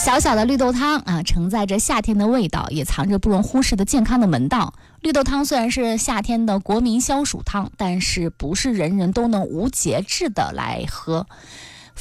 小小的绿豆汤啊，承载着夏天的味道，也藏着不容忽视的健康的门道。绿豆汤虽然是夏天的国民消暑汤，但是不是人人都能无节制的来喝。